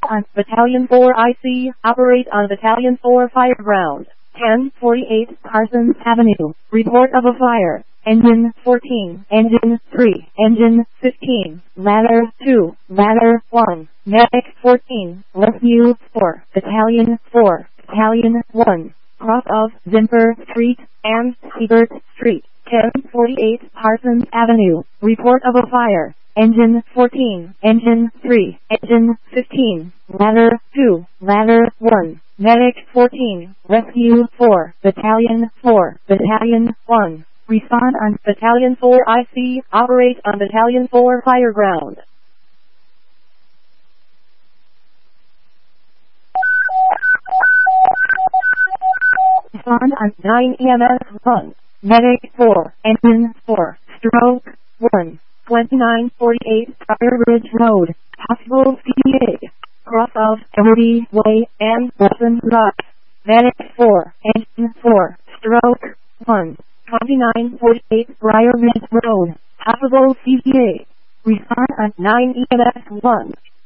on Battalion 4 IC, operate on Battalion 4 Fireground, 1048 Parsons Avenue. Report of a fire. Engine 14, Engine 3, Engine 15, Ladder 2, Ladder 1, Medic 14, Rescue 4, Battalion 4, Battalion 1, cross of Zimper Street and Siebert Street, 1048 Parsons Avenue. Report of a fire. Engine 14, Engine 3, Engine 15, Ladder 2, Ladder 1, Medic 14, Rescue 4, Battalion 4, Battalion 1. Respond on Battalion 4 IC, operate on Battalion 4 Fireground. Respond on 9 EMS 1, Medic 4, Engine 4, Stroke 1, 2948 Prior Ridge Road, Hospital CA, cross of Everdy Way and Wilson Drive. Medic 4, Engine 4, Stroke 1, 2948 Prior Ridge Road, Hospital CA. Respond on 9 EMS 1.